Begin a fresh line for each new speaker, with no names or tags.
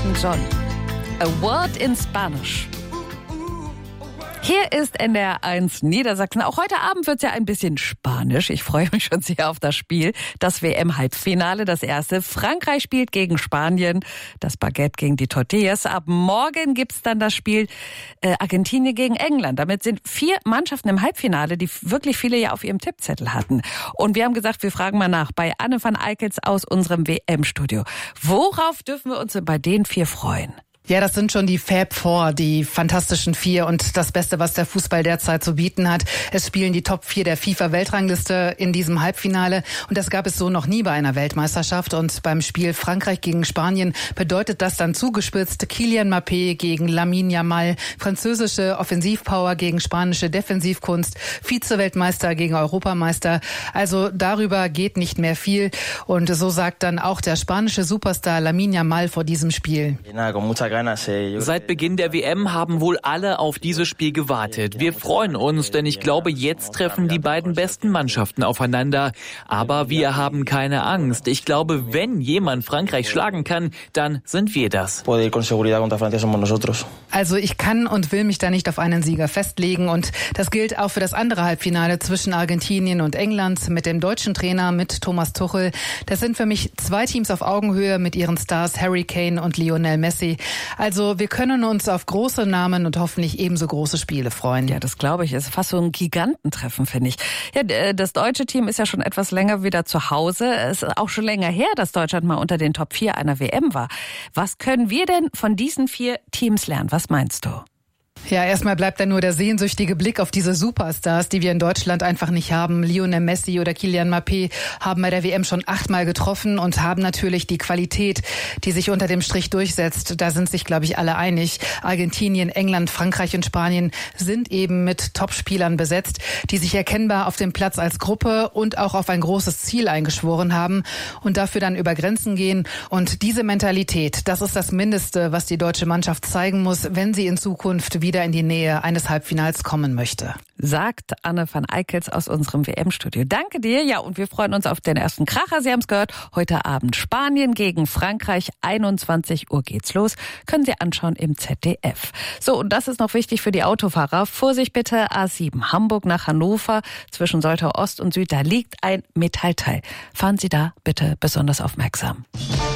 Elton John. A Word in Spanish. Hier ist NDR 1 Niedersachsen. Auch heute Abend wird's ja ein bisschen spanisch. Ich freue mich schon sehr auf das Spiel. Das WM-Halbfinale, das erste. Frankreich spielt gegen Spanien. Das Baguette gegen die Tortillas. Ab morgen gibt's dann das Spiel Argentinien gegen England. Damit sind 4 Mannschaften im Halbfinale, die wirklich viele ja auf ihrem Tippzettel hatten. Und wir haben gesagt, wir fragen mal nach bei Anne van Eickels aus unserem WM-Studio. Worauf dürfen wir uns bei den 4 freuen?
Ja, das sind schon die Fab Four, die fantastischen 4 und das Beste, was der Fußball derzeit zu bieten hat. Es spielen die Top 4 der FIFA-Weltrangliste in diesem Halbfinale und das gab es so noch nie bei einer Weltmeisterschaft. Und beim Spiel Frankreich gegen Spanien bedeutet das dann zugespitzt Kylian Mbappé gegen Lamine Yamal, französische Offensivpower gegen spanische Defensivkunst, Vize-Weltmeister gegen Europameister. Also darüber geht nicht mehr viel und so sagt dann auch der spanische Superstar Lamine Yamal vor diesem Spiel.
Seit Beginn der WM haben wohl alle auf dieses Spiel gewartet. Wir freuen uns, denn ich glaube, jetzt treffen die beiden besten Mannschaften aufeinander. Aber wir haben keine Angst. Ich glaube, wenn jemand Frankreich schlagen kann, dann sind wir das.
Also ich kann und will mich da nicht auf einen Sieger festlegen. Und das gilt auch für das andere Halbfinale zwischen Argentinien und England mit dem deutschen Trainer, mit Thomas Tuchel. Das sind für mich 2 Teams auf Augenhöhe mit ihren Stars Harry Kane und Lionel Messi. Also wir können uns auf große Namen und hoffentlich ebenso große Spiele freuen.
Ja, das glaube ich. Ist fast so ein Gigantentreffen, finde ich. Ja, das deutsche Team ist ja schon etwas länger wieder zu Hause. Es ist auch schon länger her, dass Deutschland mal unter den Top 4 einer WM war. Was können wir denn von diesen 4 Teams lernen? Was meinst du?
Ja, erstmal bleibt dann nur der sehnsüchtige Blick auf diese Superstars, die wir in Deutschland einfach nicht haben. Lionel Messi oder Kylian Mbappé haben bei der WM schon 8-mal getroffen und haben natürlich die Qualität, die sich unter dem Strich durchsetzt. Da sind sich, glaube ich, alle einig. Argentinien, England, Frankreich und Spanien sind eben mit Topspielern besetzt, die sich erkennbar auf dem Platz als Gruppe und auch auf ein großes Ziel eingeschworen haben und dafür dann über Grenzen gehen. Und diese Mentalität, das ist das Mindeste, was die deutsche Mannschaft zeigen muss, wenn sie in Zukunft wieder in die Nähe eines Halbfinals kommen möchte.
Sagt Anne van Eickels aus unserem WM-Studio. Danke dir. Ja, und wir freuen uns auf den ersten Kracher. Sie haben es gehört. Heute Abend Spanien gegen Frankreich. 21 Uhr geht's los. Können Sie anschauen im ZDF. So, und das ist noch wichtig für die Autofahrer. Vorsicht bitte, A7 Hamburg nach Hannover. Zwischen Soltau Ost und Süd, da liegt ein Metallteil. Fahren Sie da bitte besonders aufmerksam.